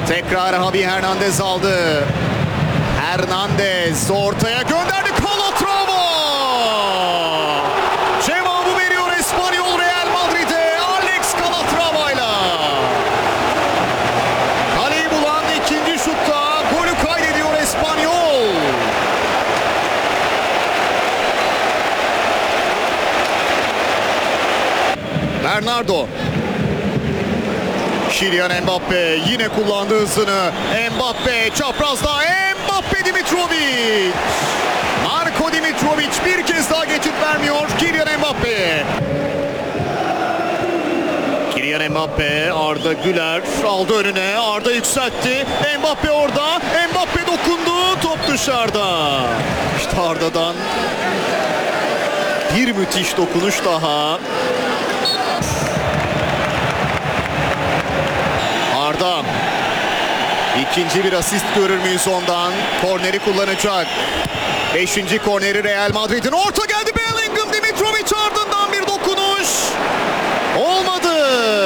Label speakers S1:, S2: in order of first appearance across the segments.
S1: Tekrar Javi Hernandez aldı. Hernandez ortaya gönderdi. Calatrava! Cevabı veriyor Espanyol Real Madrid'e. Alex Calatrava'yla. Kaleyi bulan ikinci şutta golü kaydediyor Espanyol. Bernardo. Kylian Mbappe yine kullandı hızını. Mbappe çaprazda. Mbappe Dimitrovic. Marko Dimitrovic bir kez daha geçit vermiyor Kylian Mbappe'ye. Kylian Mbappe, Arda Güler aldı önüne. Arda yükseltti. Mbappe orada. Mbappe dokundu. Top dışarıda. İşte Arda'dan bir müthiş dokunuş daha. Arda. İkinci bir asist görür müyüz ondan? Korneri kullanacak. 5. korneri Real Madrid'in. Orta geldi Bellingham. Dimitrovic ardından bir dokunuş. Olmadı.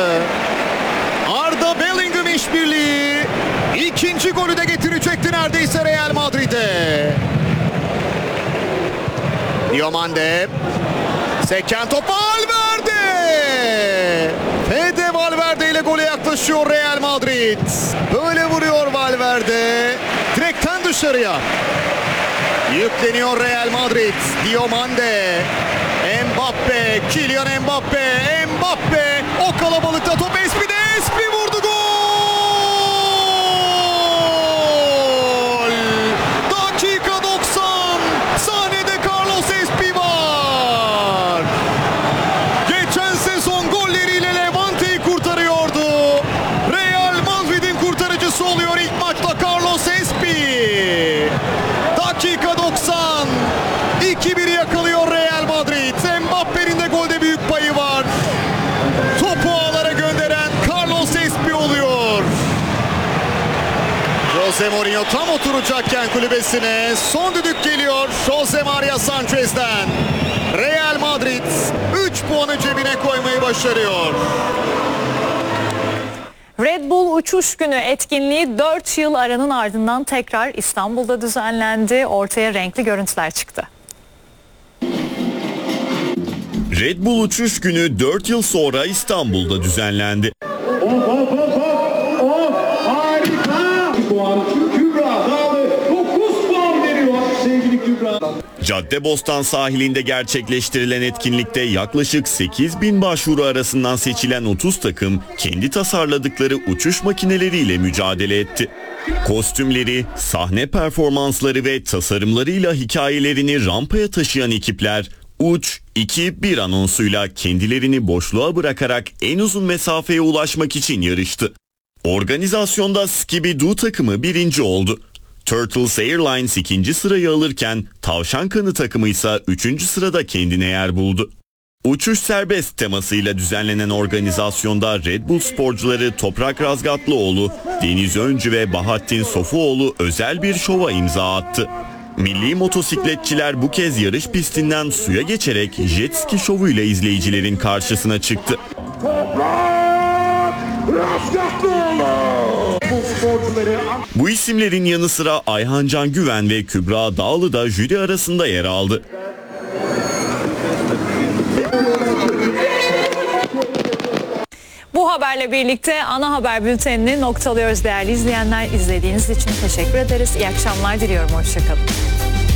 S1: Arda Bellingham işbirliği. İkinci golü de getirecekti neredeyse Real Madrid'e. Diomande. Seken top Valverde. Fede Valverde ile gole yaklaşıyor Real Madrid. Böyle vuruyor Valverde. Direkten dışarıya. Yükleniyor Real Madrid. Diomande. Mbappe. Kylian Mbappe. Mbappe. O kalabalıkta top Espi'de. Espi vurdu. Gol. Dakika 90. Sahnede Carlos Espi var. Geçen sezon golleriyle Levante'yi kurtarıyordu. Real Madrid'in kurtarıcısı oluyor ilk maçta Carlos Espi. Dakika 90. 2-1 yakalıyor Real Madrid. Mbappe'nin de golde büyük payı var. Topu ağlara gönderen Carlos Espi oluyor. Jose Mourinho tam oturacakken kulübesine son düdük geliyor Jose Maria Sanchez'den. Real Madrid 3 puanı cebine koymayı başarıyor.
S2: Red Bull Uçuş Günü etkinliği 4 yıl aranın ardından tekrar İstanbul'da düzenlendi. Ortaya renkli görüntüler çıktı.
S3: Red Bull Uçuş Günü 4 yıl sonra İstanbul'da düzenlendi. Caddebostan sahilinde gerçekleştirilen etkinlikte yaklaşık 8.000 başvuru arasından seçilen 30 takım kendi tasarladıkları uçuş makineleriyle mücadele etti. Kostümleri, sahne performansları ve tasarımlarıyla hikayelerini rampaya taşıyan ekipler Uç 2-1 anonsuyla kendilerini boşluğa bırakarak en uzun mesafeye ulaşmak için yarıştı. Organizasyonda Skibidoo takımı birinci oldu. Turtles Airlines 2. sırayı alırken Tavşan Kanı takımı ise 3. sırada kendine yer buldu. Uçuş serbest temasıyla düzenlenen organizasyonda Red Bull sporcuları Toprak Razgatlıoğlu, Deniz Öncü ve Bahattin Sofuoğlu özel bir şova imza attı. Milli motosikletçiler bu kez yarış pistinden suya geçerek jet ski şovuyla izleyicilerin karşısına çıktı. Bu isimlerin yanı sıra Ayhan Can Güven ve Kübra Dağlı da jüri arasında yer aldı.
S2: Bu haberle birlikte ana haber bültenini noktalıyoruz değerli izleyenler. İzlediğiniz için teşekkür ederiz. İyi akşamlar diliyorum. Hoşçakalın.